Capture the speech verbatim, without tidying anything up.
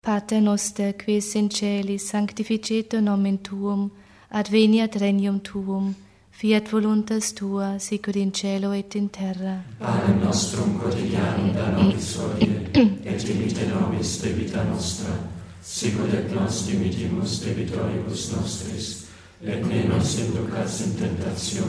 Pater noster, qui es in celis, sanctificetur nomen tuum, adveniat regnum tuum, fiat voluntas tua, sicut in cielo et in terra. Panem nostrum quotidianum da nobis hodie, et dimitte nobis debita nostra, sicut et nos dimittimus debitoribus nostris, et ne nos inducas in tentationem,